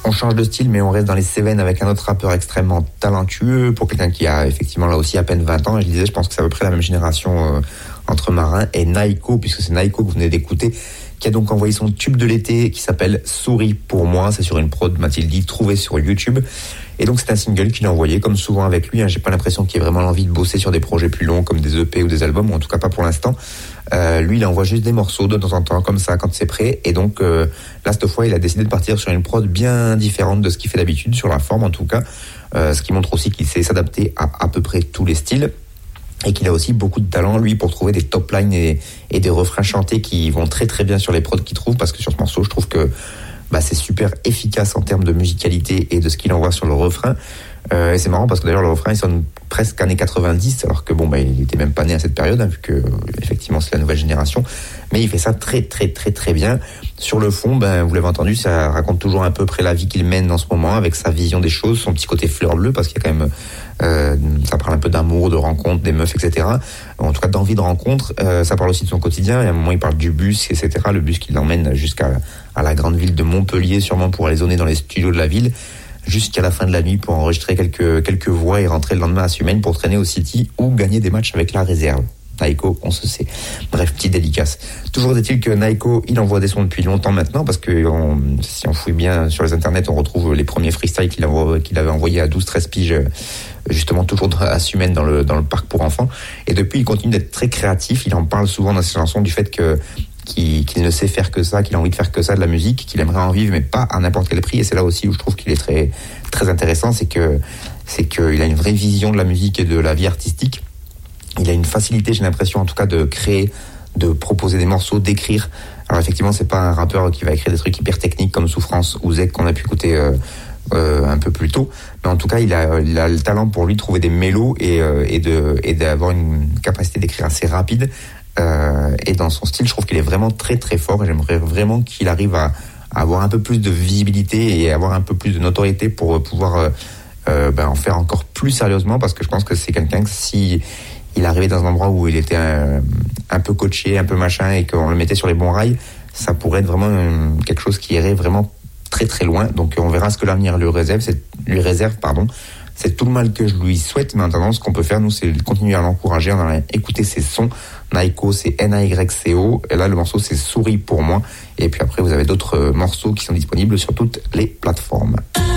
On change de style, mais on reste dans les Cévennes avec un autre rappeur extrêmement talentueux, pour quelqu'un qui a effectivement là aussi à peine 20 ans. Et je disais, je pense que c'est à peu près la même génération entre Marin et Naiko, puisque c'est Naiko que vous venez d'écouter, qui a donc envoyé son tube de l'été qui s'appelle Souris pour moi. C'est sur une prod, m'a-t-il dit, trouvée sur YouTube. Et donc c'est un single qu'il a envoyé, comme souvent avec lui. J'ai pas l'impression qu'il ait vraiment l'envie de bosser sur des projets plus longs comme des EP ou des albums, ou en tout cas pas pour l'instant. Lui, il envoie juste des morceaux de temps en temps, comme ça, quand c'est prêt. Et donc là, cette fois, il a décidé de partir sur une prod bien différente de ce qu'il fait d'habitude, sur la forme en tout cas. Ce qui montre aussi qu'il sait s'adapter à peu près tous les styles. Et qu'il a aussi beaucoup de talent, lui, pour trouver des top lines et des refrains chantés qui vont très très bien sur les prods qu'il trouve, parce que sur ce morceau, je trouve que c'est super efficace en termes de musicalité et de ce qu'il envoie sur le refrain. Et c'est marrant parce que d'ailleurs le refrain il sonne presque années 90, alors que il était même pas né à cette période, vu que effectivement c'est la nouvelle génération. Mais il fait ça très très très très bien. Sur le fond, vous l'avez entendu, ça raconte toujours à peu près la vie qu'il mène en ce moment, avec sa vision des choses, son petit côté fleur bleue, parce qu'il y a quand même ça parle un peu d'amour, de rencontres, des meufs, etc. En tout cas d'envie de rencontre. Ça parle aussi de son quotidien. Et à un moment il parle du bus, etc. Le bus qui l'emmène jusqu'à la grande ville de Montpellier, sûrement pour aller zoner dans les studios de la ville, jusqu'à la fin de la nuit pour enregistrer quelques voix et rentrer le lendemain à Sumène pour traîner au City ou gagner des matchs avec la réserve. Naiko, on se sait. Bref, petite dédicace. Toujours est-il que Naiko, il envoie des sons depuis longtemps maintenant, parce que si on fouille bien sur les internets, on retrouve les premiers freestyles qu'il avait envoyés à 12-13 piges, justement toujours à Sumène dans le parc pour enfants. Et depuis, il continue d'être très créatif. Il en parle souvent dans ses chansons du fait qu'il ne sait faire que ça, qu'il a envie de faire que ça, de la musique, qu'il aimerait en vivre, mais pas à n'importe quel prix. Et c'est là aussi où je trouve qu'il est très, très intéressant, c'est qu'il a une vraie vision de la musique et de la vie artistique. Il a une facilité, j'ai l'impression, en tout cas, de créer, de proposer des morceaux, d'écrire. Alors effectivement, c'est pas un rappeur qui va écrire des trucs hyper techniques comme Souffrance ou Zek qu'on a pu écouter un peu plus tôt. Mais en tout cas, il a le talent pour lui de trouver des mélos et d'avoir une capacité d'écrire assez rapide. Et dans son style, je trouve qu'il est vraiment très très fort, et j'aimerais vraiment qu'il arrive à avoir un peu plus de visibilité et avoir un peu plus de notoriété pour pouvoir en faire encore plus sérieusement, parce que je pense que c'est quelqu'un que si il arrivait dans un endroit où il était un peu coaché, un peu machin, et qu'on le mettait sur les bons rails, ça pourrait être vraiment quelque chose qui irait vraiment très très loin. Donc on verra ce que l'avenir lui réserve. C'est tout le mal que je lui souhaite, mais en attendant, ce qu'on peut faire, nous, c'est continuer à l'encourager, en allant écouter ses sons. Naiko, c'est N-A-Y-C-O, et là, le morceau, c'est Souris pour moi. Et puis après, vous avez d'autres morceaux qui sont disponibles sur toutes les plateformes.